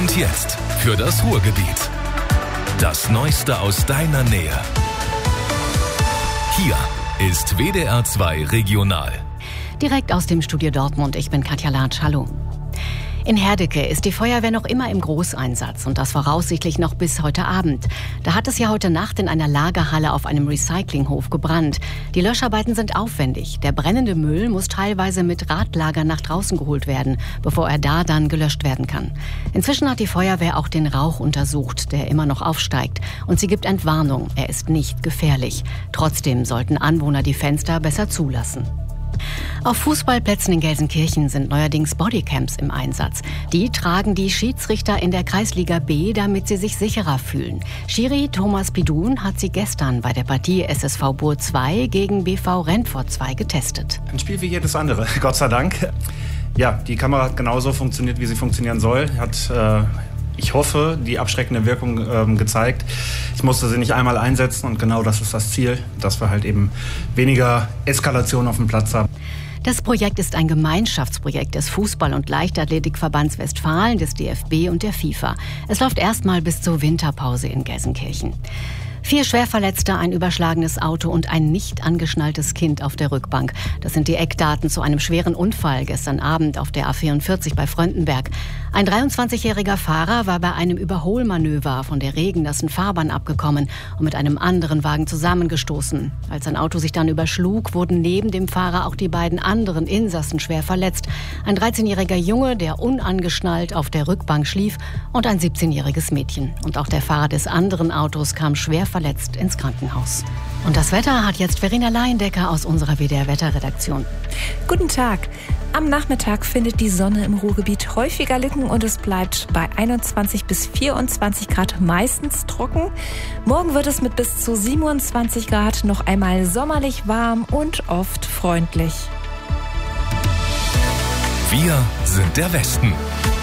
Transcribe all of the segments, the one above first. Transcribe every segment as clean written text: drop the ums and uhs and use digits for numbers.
Und jetzt für das Ruhrgebiet. Das Neueste aus deiner Nähe. Hier ist WDR 2 Regional. Direkt aus dem Studio Dortmund, ich bin Katja Latsch, hallo. In Herdecke ist die Feuerwehr noch immer im Großeinsatz und das voraussichtlich noch bis heute Abend. Da hat es ja heute Nacht in einer Lagerhalle auf einem Recyclinghof gebrannt. Die Löscharbeiten sind aufwendig. Der brennende Müll muss teilweise mit Radlager nach draußen geholt werden, bevor er da dann gelöscht werden kann. Inzwischen hat die Feuerwehr auch den Rauch untersucht, der immer noch aufsteigt. Und sie gibt Entwarnung, er ist nicht gefährlich. Trotzdem sollten Anwohner die Fenster besser zulassen. Auf Fußballplätzen in Gelsenkirchen sind neuerdings Bodycams im Einsatz. Die tragen die Schiedsrichter in der Kreisliga B, damit sie sich sicherer fühlen. Schiri Thomas Pidun hat sie gestern bei der Partie SSV Bur 2 gegen BV Rentfort 2 getestet. Ein Spiel wie jedes andere, Gott sei Dank. Ja, die Kamera hat genauso funktioniert, wie sie funktionieren soll. Hat, ich hoffe, die abschreckende Wirkung gezeigt. Ich musste sie nicht einmal einsetzen und genau das ist das Ziel, dass wir halt eben weniger Eskalation auf dem Platz haben. Das Projekt ist ein Gemeinschaftsprojekt des Fußball- und Leichtathletikverbands Westfalen, des DFB und der FIFA. Es läuft erstmal bis zur Winterpause in Gelsenkirchen. 4 Schwerverletzte, ein überschlagenes Auto und ein nicht angeschnalltes Kind auf der Rückbank. Das sind die Eckdaten zu einem schweren Unfall gestern Abend auf der A44 bei Fröndenberg. Ein 23-jähriger Fahrer war bei einem Überholmanöver von der regennassen Fahrbahn abgekommen und mit einem anderen Wagen zusammengestoßen. Als sein Auto sich dann überschlug, wurden neben dem Fahrer auch die beiden anderen Insassen schwer verletzt. Ein 13-jähriger Junge, der unangeschnallt auf der Rückbank schlief, und ein 17-jähriges Mädchen. Und auch der Fahrer des anderen Autos kam schwer verletzt ins Krankenhaus. Und das Wetter hat jetzt Verena Laiendecker aus unserer WDR-Wetterredaktion. Guten Tag. Am Nachmittag findet die Sonne im Ruhrgebiet häufiger Lücken und es bleibt bei 21 bis 24 Grad meistens trocken. Morgen wird es mit bis zu 27 Grad noch einmal sommerlich warm und oft freundlich. Wir sind der Westen.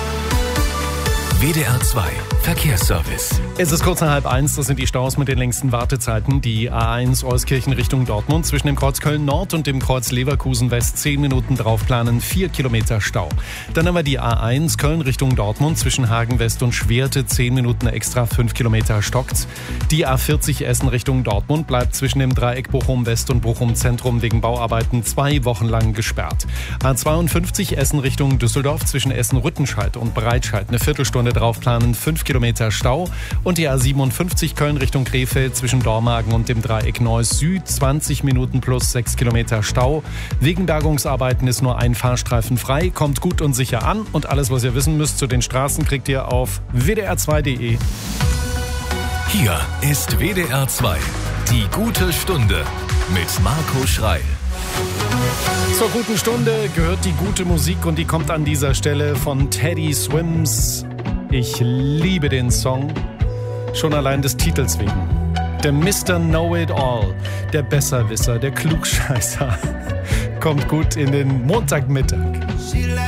WDR 2 Verkehrsservice. Es ist kurz nach 12:30, das sind die Staus mit den längsten Wartezeiten. Die A1 Euskirchen Richtung Dortmund zwischen dem Kreuz Köln Nord und dem Kreuz Leverkusen West 10 Minuten draufplanen, 4 Kilometer Stau. Dann haben wir die A1 Köln Richtung Dortmund zwischen Hagen West und Schwerte 10 Minuten extra, 5 Kilometer stockt's. Die A40 Essen Richtung Dortmund bleibt zwischen dem Dreieck Bochum West und Bochum Zentrum wegen Bauarbeiten 2 Wochen lang gesperrt. A52 Essen Richtung Düsseldorf zwischen Essen-Rüttenscheid und Breitscheid eine Viertelstunde draufplanen, 5 Kilometer Stau. Und die A57 Köln Richtung Krefeld zwischen Dormagen und dem Dreieck Neuss Süd 20 Minuten plus 6 Kilometer Stau. Wegen Bergungsarbeiten ist nur ein Fahrstreifen frei. Kommt gut und sicher an. Und alles, was ihr wissen müsst zu den Straßen, kriegt ihr auf wdr2.de. Hier ist WDR 2, die gute Stunde mit Marco Schreil. Zur guten Stunde gehört die gute Musik und die kommt an dieser Stelle von Teddy Swims. Ich liebe den Song, schon allein des Titels wegen. Der Mr. Know-It-All, der Besserwisser, der Klugscheißer, kommt gut in den Montagmittag.